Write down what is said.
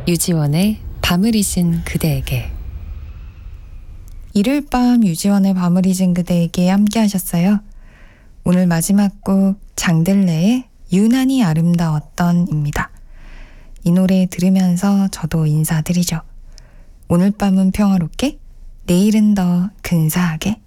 유지원의 밤을 잊은 그대에게. 일요일 밤 유지원의 밤을 잊은 그대에게 함께 하셨어요. 오늘 마지막 곡 장들레의 유난히 아름다웠던 입니다. 이 노래 들으면서 저도 인사드리죠. 오늘 밤은 평화롭게, 내일은 더 근사하게.